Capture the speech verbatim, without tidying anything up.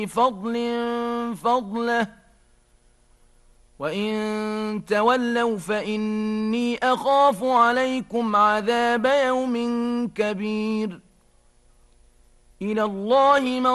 فضل فضله وإن تولوا فإني أخاف عليكم عذاب يوم كبير إلى الله